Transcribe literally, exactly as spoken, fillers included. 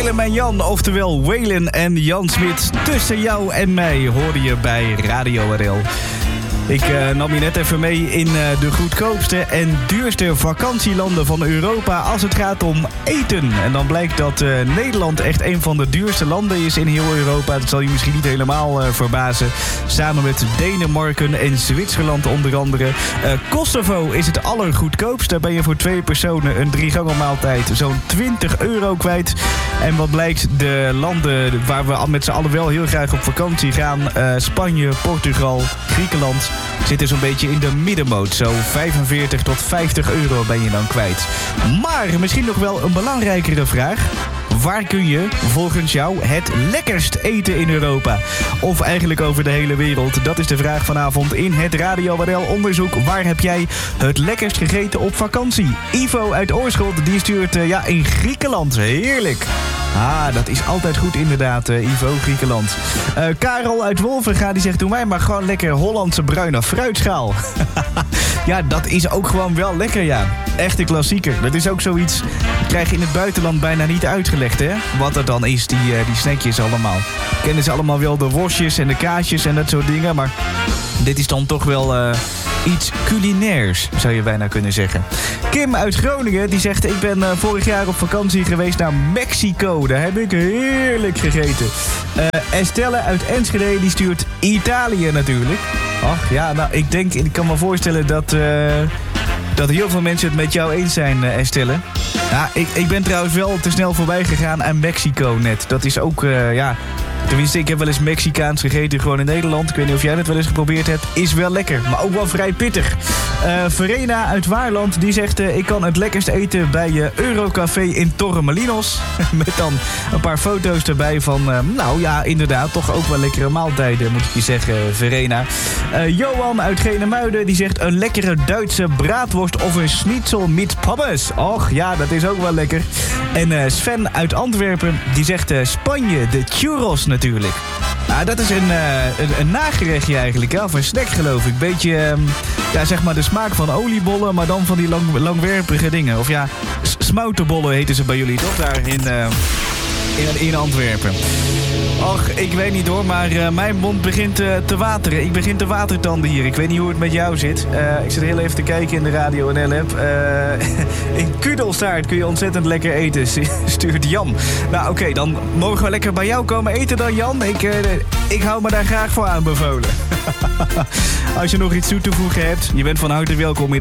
Willem en Jan, oftewel Waylon en Jan Smit. Tussen jou en mij hoorde je bij Radio R L. Ik uh, nam je net even mee in uh, de goedkoopste en duurste vakantielanden van Europa als het gaat om eten. En dan blijkt dat uh, Nederland echt een van de duurste landen is in heel Europa. Dat zal je misschien niet helemaal uh, verbazen. Samen met Denemarken en Zwitserland onder andere. Uh, Kosovo is het allergoedkoopst. Daar ben je voor twee personen een driegangenmaaltijd zo'n twintig euro kwijt. En wat blijkt, de landen waar we met z'n allen wel heel graag op vakantie gaan... Uh, Spanje, Portugal, Griekenland... zitten zo'n beetje in de middenmoot. Zo vijfenveertig tot vijftig euro ben je dan kwijt. Maar misschien nog wel een belangrijkere vraag. Waar kun je volgens jou het lekkerst eten in Europa? Of eigenlijk over de hele wereld? Dat is de vraag vanavond in het Radio R L onderzoek. Waar heb jij het lekkerst gegeten op vakantie? Ivo uit Oorschot, die stuurt uh, ja, in Griekenland. Heerlijk. Ah, dat is altijd goed inderdaad, uh, Ivo, Griekenland. Uh, Karel uit Wolvenga, die zegt... doe mij maar gewoon lekker Hollandse bruine fruitschaal. Ja, dat is ook gewoon wel lekker, ja. Echte klassieker. Dat is ook zoiets... dat krijg je in het buitenland bijna niet uitgelegd, hè? Wat er dan is, die, uh, die snackjes allemaal. Kennen ze allemaal wel de worstjes en de kaasjes en dat soort dingen... maar dit is dan toch wel... Uh, iets culinairs, zou je bijna kunnen zeggen. Kim uit Groningen, die zegt... ik ben uh, vorig jaar op vakantie geweest naar Mexico. Daar heb ik heerlijk gegeten. Uh, Estelle uit Enschede, die stuurt Italië natuurlijk. Ach ja, nou, ik denk... ik kan me voorstellen dat... Uh, dat heel veel mensen het met jou eens zijn, uh, Estelle. Ja, ik, ik ben trouwens wel te snel voorbij gegaan aan Mexico net. Dat is ook, uh, ja... tenminste, ik heb wel eens Mexicaans gegeten gewoon in Nederland. Ik weet niet of jij dat wel eens geprobeerd hebt. Is wel lekker, maar ook wel vrij pittig. Uh, Verena uit Waarland, die zegt... Uh, ik kan het lekkerst eten bij uh, Eurocafé in Torremolinos. Met dan een paar foto's erbij van... Uh, nou ja, inderdaad, toch ook wel lekkere maaltijden, moet ik je zeggen, Verena. Uh, Johan uit Genemuiden, die zegt... een lekkere Duitse braadworst of een schnitzel met pommes. Och, ja, dat is ook wel lekker. En uh, Sven uit Antwerpen, die zegt... Uh, Spanje, de churros natuurlijk. Nou, dat is een, uh, een, een nagerechtje eigenlijk, hè? Of een snack geloof ik. Beetje, um, ja, zeg maar de smaak van oliebollen, maar dan van die lang, langwerpige dingen. Of ja, s- smoutenbollen heten ze bij jullie toch, daar in, uh, in, in Antwerpen. Och, ik weet niet hoor, maar uh, mijn mond begint uh, te wateren. Ik begin te watertanden hier. Ik weet niet hoe het met jou zit. Uh, ik zit heel even te kijken in de Radio N L-app. Uh, in Kudelstaart kun je ontzettend lekker eten, stuurt Jan. Nou oké, okay, dan mogen we lekker bij jou komen eten dan, Jan. Ik, uh, ik hou me daar graag voor aanbevolen. Als je nog iets toe te voegen hebt, je bent van harte welkom in